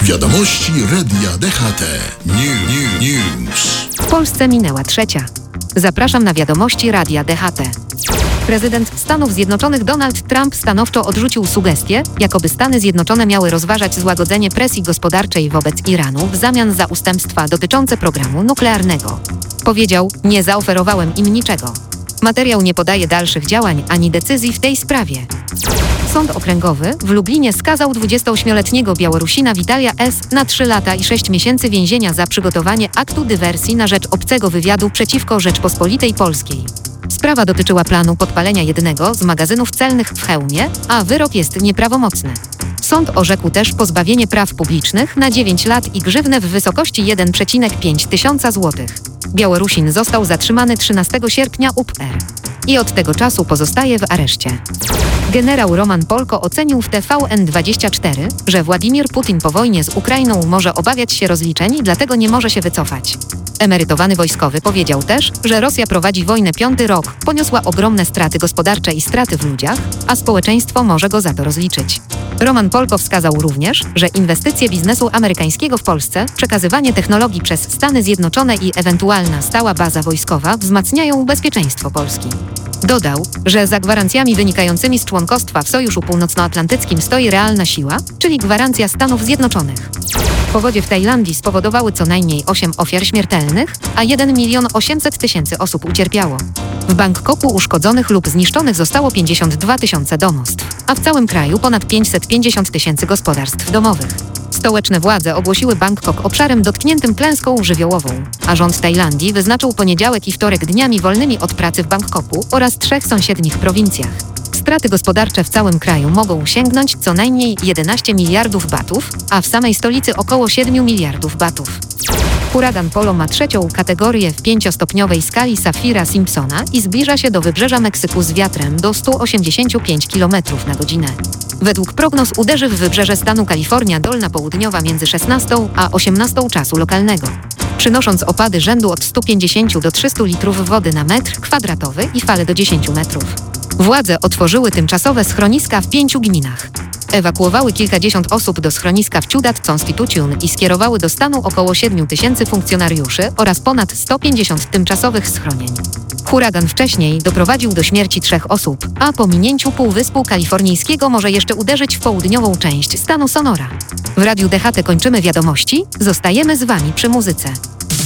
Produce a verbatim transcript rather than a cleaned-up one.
Wiadomości Radia D H T. New, new, news. W Polsce minęła trzecia. Zapraszam na wiadomości Radia D H T. Prezydent Stanów Zjednoczonych Donald Trump stanowczo odrzucił sugestie, jakoby Stany Zjednoczone miały rozważać złagodzenie presji gospodarczej wobec Iranu w zamian za ustępstwa dotyczące programu nuklearnego. Powiedział: nie zaoferowałem im niczego. Materiał nie podaje dalszych działań ani decyzji w tej sprawie. Sąd Okręgowy w Lublinie skazał dwudziestoośmioletniego Białorusina Witalia S. na trzy lata i sześć miesięcy więzienia za przygotowanie aktu dywersji na rzecz obcego wywiadu przeciwko Rzeczpospolitej Polskiej. Sprawa dotyczyła planu podpalenia jednego z magazynów celnych w Chełmie, a wyrok jest nieprawomocny. Sąd orzekł też pozbawienie praw publicznych na dziewięć lat i grzywnę w wysokości jeden przecinek pięć tysiąca złotych. Białorusin został zatrzymany trzynastego sierpnia U P R i od tego czasu pozostaje w areszcie. Generał Roman Polko ocenił w T V N dwadzieścia cztery, że Władimir Putin po wojnie z Ukrainą może obawiać się rozliczeń i dlatego nie może się wycofać. Emerytowany wojskowy powiedział też, że Rosja prowadzi wojnę piąty rok, poniosła ogromne straty gospodarcze i straty w ludziach, a społeczeństwo może go za to rozliczyć. Roman Polko wskazał również, że inwestycje biznesu amerykańskiego w Polsce, przekazywanie technologii przez Stany Zjednoczone i ewentualna stała baza wojskowa wzmacniają bezpieczeństwo Polski. Dodał, że za gwarancjami wynikającymi z członkostwa w Sojuszu Północnoatlantyckim stoi realna siła, czyli gwarancja Stanów Zjednoczonych. Powodzie w Tajlandii spowodowały co najmniej osiem ofiar śmiertelnych, a jeden milion osiemset tysięcy osób ucierpiało. W Bangkoku uszkodzonych lub zniszczonych zostało pięćdziesiąt dwa tysiące domostw, a w całym kraju ponad pięćset pięćdziesiąt tysięcy gospodarstw domowych. Stołeczne władze ogłosiły Bangkok obszarem dotkniętym klęską żywiołową, a rząd Tajlandii wyznaczył poniedziałek i wtorek dniami wolnymi od pracy w Bangkoku oraz trzech sąsiednich prowincjach. Straty gospodarcze w całym kraju mogą sięgnąć co najmniej jedenaście miliardów batów, a w samej stolicy około siedem miliardów batów. Huragan Polo ma trzecią kategorię w pięciostopniowej skali Saffira-Simpsona i zbliża się do wybrzeża Meksyku z wiatrem do stu osiemdziesięciu pięciu kilometrów na godzinę. Według prognoz uderzy w wybrzeże stanu Kalifornia Dolna Południowa między szesnastą a osiemnastą czasu lokalnego, przynosząc opady rzędu od stu pięćdziesięciu do trzystu litrów wody na metr kwadratowy i fale do dziesięciu metrów. Władze otworzyły tymczasowe schroniska w pięciu gminach. Ewakuowały kilkadziesiąt osób do schroniska w Ciudad Constitution i skierowały do stanu około siedmiu tysięcy funkcjonariuszy oraz ponad sto pięćdziesiąt tymczasowych schronień. Huragan wcześniej doprowadził do śmierci trzech osób, a po minięciu Półwyspu Kalifornijskiego może jeszcze uderzyć w południową część stanu Sonora. W Radiu D H T kończymy wiadomości, zostajemy z Wami przy muzyce.